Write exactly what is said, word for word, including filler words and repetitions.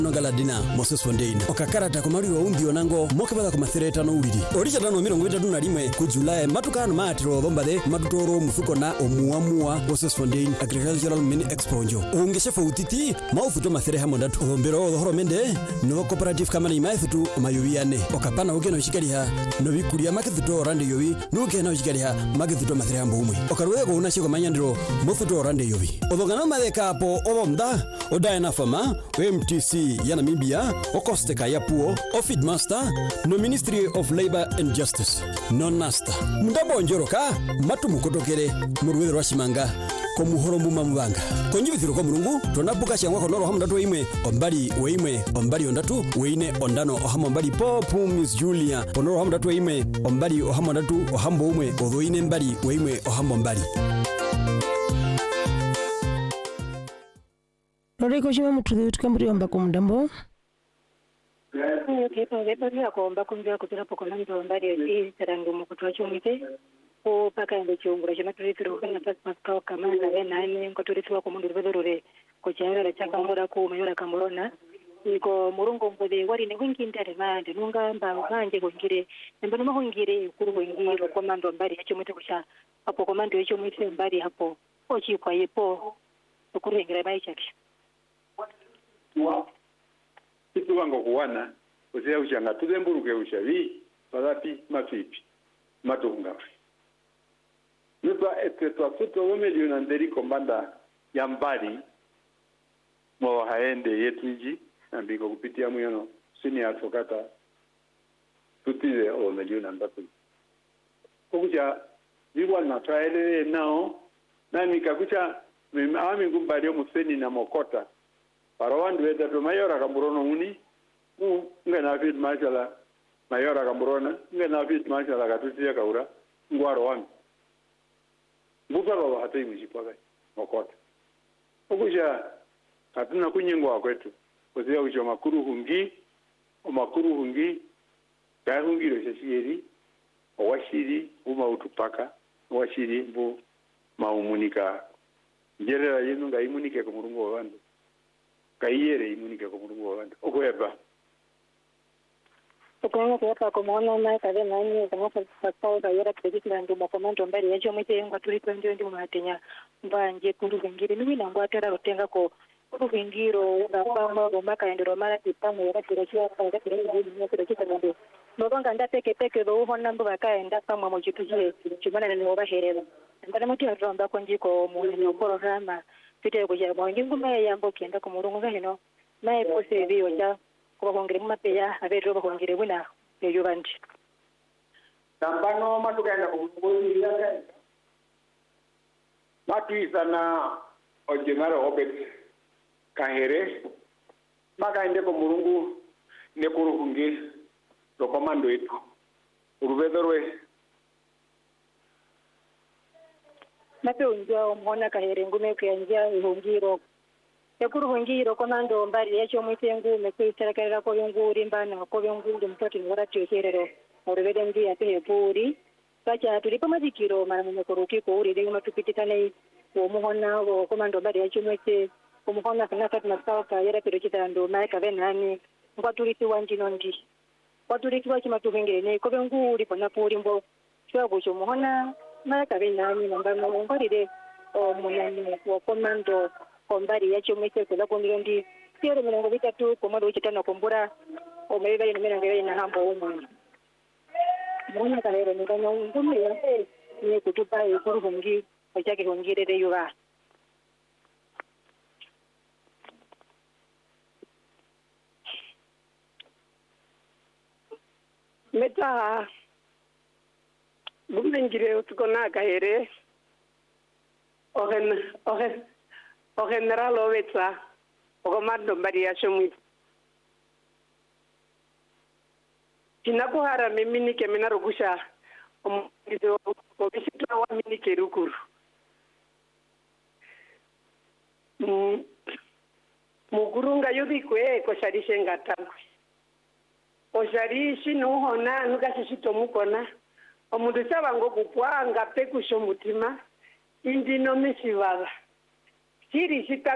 Galadina Moses Fondaine okakarata kumari wa undi onango mokebala kumathireta no uriri orija tano mirongo itatu na rimwe ku July matukano matiro bombade matutoro mufuko na omuamua Moses Fondaine Agricultural Mini Exponjo ungeshefa utiti maufuto mathere hamondatu ombero horomende no cooperative kama ni maithutu mayuviane okapana ugeno shikaliha no bikuria makithuto rande yovi nuke na shikaliha makithuto mathere hambo umwe okarwego unashiko manyandiro mufuto rande yovi odogana madeka po obomda odaina fama M T C ya Namibia okosteka ya puo Ofid Master no Ministry of Labor and Justice no Nasta mundabo njoroka matu mukotokere murwero rwashimanga ko muhorombu mamubanga konjibithiro ko mulungu tonabuka cyangwa ko noro hamundatu imwe ombali weimwe ombali ondatu weine ondano ohamo ombali popu Miss Julia ponoro hamundatu imwe ombali ohamondatu ohambo umwe odhoine mbali weimwe ohambo mbali Loreko shima mutudhi tukamburi wamba kumudambo. Okay, pale ya kuomba kumjua kutoka poko nando mbali hii tarangu mkutoa chumite ko paka ndo chungura chama tulitiro kana pasipaka kama na nani nkotulitwa ko mundu rubedorore ko cyara la chaka ngora ko mayora kamorona iko murungo mbode wari ne wingi ndare mande nunga mba kanje kongire mbano mahongire kuru wengiro komando mbali ya chumite kusha hapo komando ya chumite mbali hapo ochi kwa yepo kurengira bai chake Kitu wango kuwana ozea ushanga tudemburuke ushavi badapi mafipi matunga Nupa etwa futo womeli unanderi kombanda ya mbali mwa haende yetuji ambiko kupitia muyono sini advocata tutile womeli unandatu kukuja viwa na traele nao nami kakucha ami ngumbali omuseni na mokota Parawandu weta to mayora kamburono uni u ngena fit mashala mayora kamburona ngena fit mashala katutia kaura ngwaro wangu mbuka baba hatoi mjipaka mokota okuja katuna kunyengwa kwetu kozea ujo makuru hungi o makuru hungi ka hungi ro shiri owashiri uma utupaka owashiri mbu maumunika jerera yenu ngaimunike ko murungo wandu kaiyere imunike ko murungo wandu okoyeba Okanga kwa kwa mwana na kale nani kama kwa yera kredit na ndo makomando mbali yacho mwite ngwa tulipo ndio ndio matenya mbanje kundu vingire mimi na ngwa tera rotenga ko kundu vingiro ngapamba bomba kaendero mara tipamu yera kirechia kwa kirechia ni kirechia ndo mbonga ndapeke peke do ho nambo bakaenda pamwe mu kituje chimana ni obaherera ndana muti aramba konjiko mu ni programa fite kuja mwangi ngume yambo kenda ku murungu hino nae pose biyo ja ko bongere mapeya abero bongere buna eyo bandi tambano matukenda kubulira kan matuisa na ojengaro obet kahere makaende ko murungu ne kuruhungi do komando etu urubedorwe Nape unjua umona kahere ngume kuyanjia ihungiro Yakuru hungiro komando mbali yacho mwitengu mekuitarakarira ko yunguri mbana ko yunguri mtoti ngorati yoherero urubede ndi yape puri kacha tulipo mazikiro mara mumekuruki ko uri ndi matupititane wo muhona wo komando mbali yacho mwite ko muhona kana kati masaka yera pero kitando maika benani ngwatuliti wanjino ndi kwatuliti wachi matuvengere ne ko yunguri pona puri mbo chwa cyo muhona maika benani ngambano ngorire o munani wo komando kombari yacho mwite kula kondirondi tiere mirongo bitatu komado uchitana kombura o mebali mirongo ibiri na hambo umwe mwana kalero ngano ngumwe ya ni kutupa ikuru hongi ochake hongirere yuba meta bumengire utukona kahere ogen ogen o general Ovetsa o komando mbali ya shomwi Tinakuhara mimi nike minarugusha omugizo obisitwa wa minike rukuru mugurunga yubikwe ko sharishe ngatangwe o sharishi nuhona nugashishito mukona omundu sabango kupwanga pekusho mutima indi no misibaga Siri sita